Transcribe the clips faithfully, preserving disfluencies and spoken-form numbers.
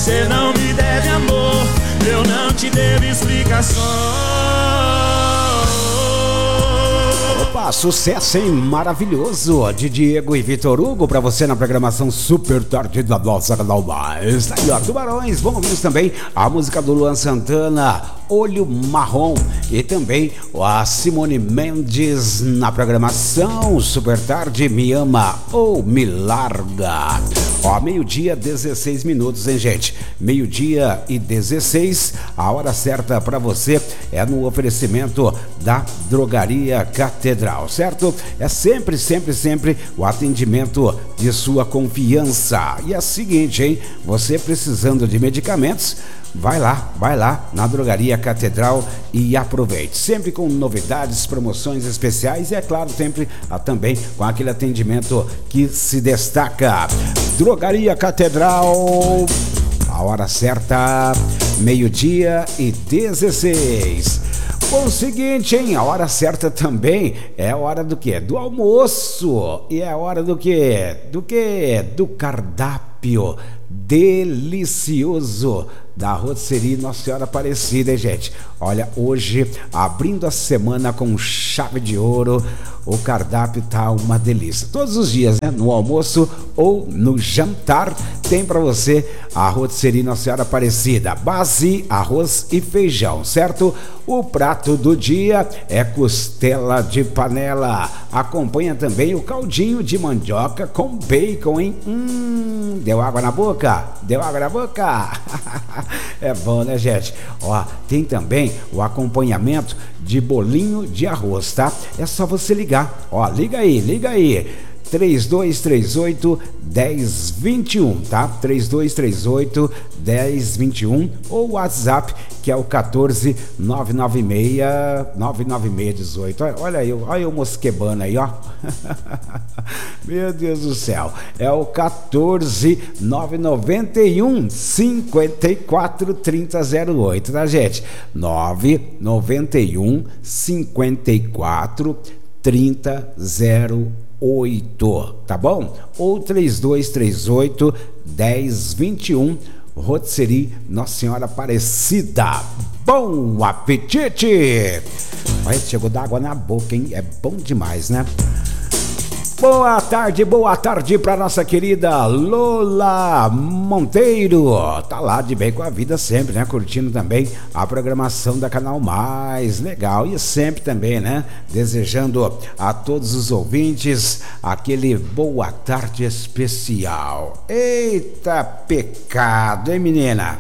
Você não me deve amor, eu não te devo explicações. Opa, sucesso, hein? Maravilhoso, de Diego e Vitor Hugo, pra você na programação Super Tarde da nossa Canal Mais. Aí, ó, Tubarões, vamos ouvir também a música do Luan Santana, Olho Marrom, e também a Simone Mendes na programação Super Tarde, Me Ama ou Me Larga. Ó, meio-dia, dezesseis minutos, hein, gente? Meio-dia e dezesseis, a hora certa pra você é no oferecimento da Drogaria Catedral, certo? É sempre, sempre, sempre o atendimento de sua confiança. E é o seguinte, hein? Você precisando de medicamentos, vai lá, vai lá na Drogaria Catedral e aproveite. Sempre com novidades, promoções especiais e, é claro, sempre ah, também com aquele atendimento que se destaca. Drogaria Catedral, a hora certa, meio-dia e dezesseis. Bom, o seguinte, hein? A hora certa também é a hora do quê? Do almoço. E é a hora do quê? Do quê? Do cardápio delicioso da Rotisserie Nossa Senhora Aparecida, hein, gente? Olha, hoje, abrindo a semana com chave de ouro, o cardápio tá uma delícia. Todos os dias, né? No almoço ou no jantar, tem para você a Rotisserie Nossa Senhora Aparecida. Base, arroz e feijão, certo? O prato do dia é costela de panela. Acompanha também o caldinho de mandioca com bacon, hein? Hum, deu água na boca? Deu água na boca? É bom, né, gente? Ó, tem também o acompanhamento de bolinho de arroz, tá? É só você ligar. Ó, liga aí, liga aí. três dois três oito, um zero dois um, tá? três dois três oito, um zero dois um ou o WhatsApp, que é o quatorze, nove nove seis, nove nove seis, dezoito. Olha aí, olha o mosquebano aí, ó. Meu Deus do céu. É o quatorze, nove nove um, cinquenta e quatro, trinta, zero oito, tá, gente? nove nove um, cinquenta e quatro, trinta, zero oito, tá bom? Ou três dois três oito, um zero dois um, Rotisserie Nossa Senhora Aparecida. Bom apetite! Olha, chegou d'água na boca, hein? É bom demais, né? Boa tarde, boa tarde para nossa querida Lola Monteiro. Tá lá de bem com a vida sempre, né? Curtindo também a programação da Canal Mais. Legal. E sempre também, né? Desejando a todos os ouvintes aquele boa tarde especial. Eita pecado, hein, menina?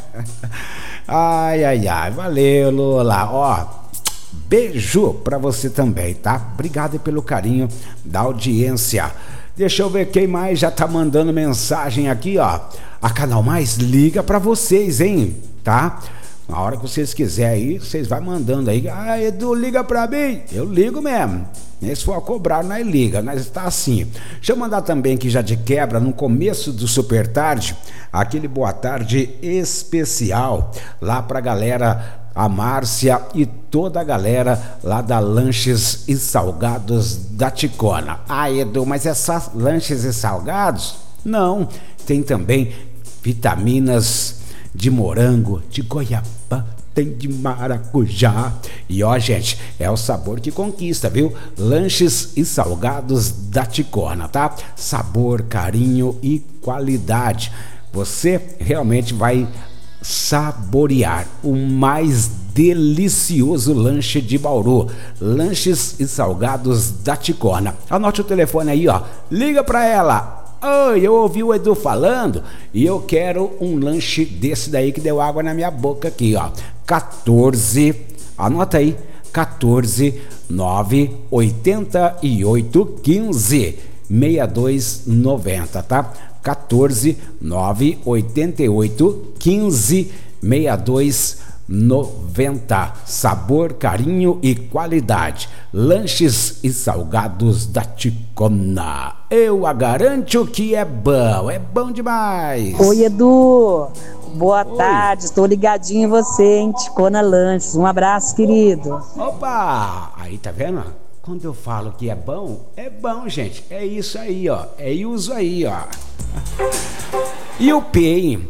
Ai, ai, ai. Valeu, Lola. Ó, beijo pra você também, tá? Obrigado pelo carinho da audiência. Deixa eu ver quem mais já tá mandando mensagem aqui, ó. A Canal Mais liga pra vocês, hein? Tá? Na hora que vocês quiserem aí, vocês vai mandando aí. Ah, Edu, liga pra mim. Eu ligo mesmo. Se for a cobrar, nós liga, nós está assim. Deixa eu mandar também aqui já de quebra, no começo do Super Tarde, aquele boa tarde especial lá pra galera, a Márcia e toda a galera lá da Lanches e Salgados da Ticona. Ah, Edu, mas é só lanches e salgados? Não, tem também vitaminas de morango, de goiabá, tem de maracujá. E ó, gente, é o sabor que conquista, viu? Lanches e Salgados da Ticona, tá? Sabor, carinho e qualidade. Você realmente vai saborear o mais delicioso lanche de Bauru. Lanches e Salgados da Ticona. Anote o telefone aí, ó. Liga pra ela. Oi, eu ouvi o Edu falando e eu quero um lanche desse daí que deu água na minha boca aqui, ó. quatorze, anota aí, quatorze, nove, oitenta e oito, quinze, sessenta e dois, noventa, tá? quatorze, nove, oitenta e oito, quinze, sessenta e dois, noventa. Sabor, carinho e qualidade. Lanches e Salgados da Ticona. Eu a garanto que é bom, é bom demais. Oi, Edu. Boa Oi. tarde, estou ligadinho em você, hein? Ticona Lanches. Um abraço, querido. Opa! Aí, tá vendo? Quando eu falo que é bom, é bom, gente. É isso aí, ó. É isso aí, ó. E o P, hein?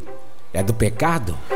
É do pecado?